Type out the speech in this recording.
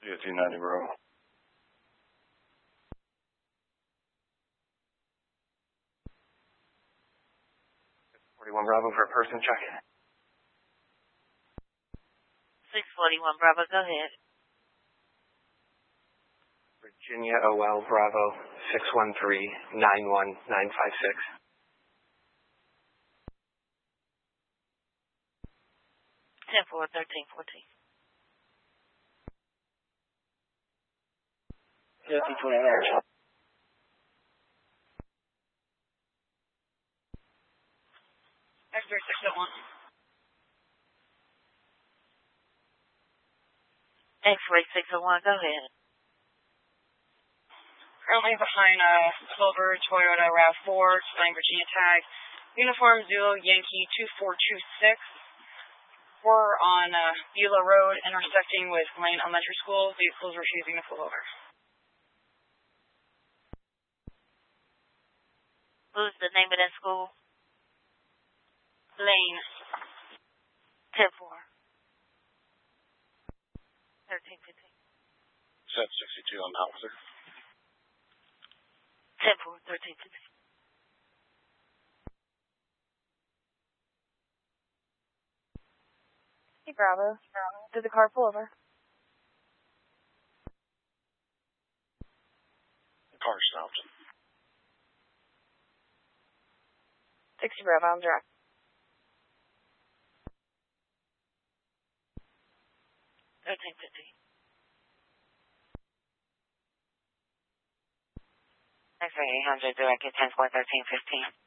Yeah, 290 Bravo. 41 Bravo for a person check. 641 Bravo, go ahead. Virginia OL Bravo 613-91956. 10-4, 13-14. Yeah, 229. X-ray 601. X-ray 601, go ahead. Currently behind Silver Toyota RAV4, displaying Virginia tag. Uniform Zulu Yankee 2426. We're on Beulah Road, intersecting with Lane Elementary School. Vehicles refusing to pull over. Who's the name of that school? Lane. 10-4. 13-15. Set 62 on the officer. 10-4, 13-15. Hey, Bravo. Did the car pull over? The car stopped. 60 Bravo, I'm direct. 13-15. X-ray 800, direct at 10-4, 13-15.